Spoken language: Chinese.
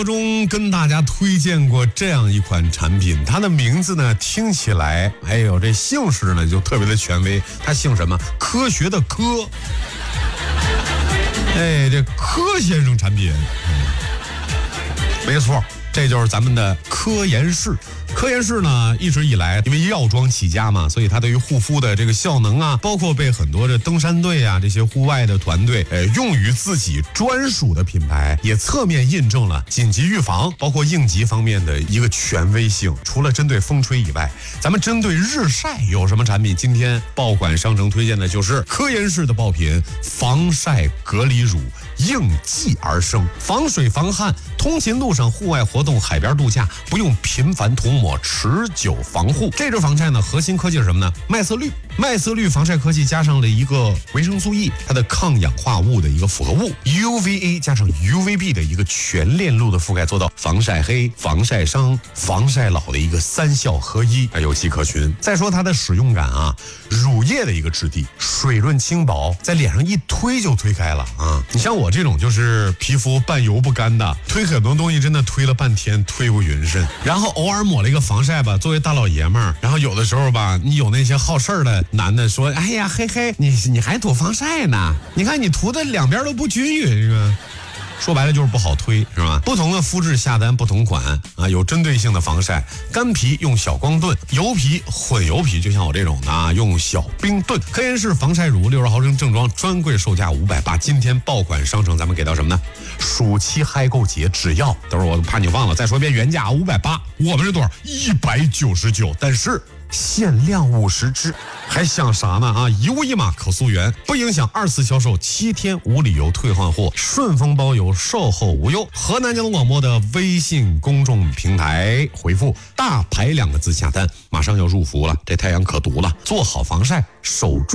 中跟大家推荐过这样一款产品，它的名字呢听起来，哎呦，这姓氏呢就特别的权威，它姓什么？科学的科。哎，这柯先生产品，没错，这就是咱们的科颜氏。科颜氏呢，一直以来因为药妆起家嘛，所以它对于护肤的这个效能啊，包括被很多的登山队啊这些户外的团队，用于自己专属的品牌，也侧面印证了紧急预防包括应急方面的一个权威性。除了针对风吹以外，咱们针对日晒有什么产品？今天爆款商城推荐的就是科颜氏的爆品防晒隔离乳，应季而生，防水防汗，通勤路上、户外活动、海边度假不用频繁涂抹，持久防护。这支防晒呢，核心科技是什么呢？麦色绿。麦色绿防晒科技加上了一个维生素 E， 它的抗氧化物的一个复合物 UVA 加上 UVB 的一个全链路的覆盖，做到防晒黑、防晒伤、防晒老的一个三效合一，有迹可循。再说它的使用感啊，乳液的一个质地，水润轻薄，在脸上一推就推开了啊！你像我这种就是皮肤半油不干的，推很多东西真的推了半天推不匀身，然后偶尔抹了一个防晒吧，作为大老爷们儿，然后有的时候吧，你有那些好事儿的男的说，哎呀嘿嘿，你还涂防晒呢？你看你涂的两边都不均匀是吧？说白了就是不好推，是吧？不同的肤质下单不同款啊，有针对性的防晒。干皮用小光炖，油皮混油皮，就像我这种的啊，用小冰炖。科颜氏防晒乳60毫升正装，专柜售价580，今天爆款商城咱们给到什么呢？暑期嗨购节只要，等会儿我怕你忘了，再说一遍原价580，我们是多少？199，但是限量50支，还想啥呢啊？一物一码可溯源，不影响2次销售，7天无理由退换货，顺丰包邮，售后无忧。河南交通广播的微信公众平台回复“大牌”2个字下单，马上要入伏了，这太阳可毒了，做好防晒，守住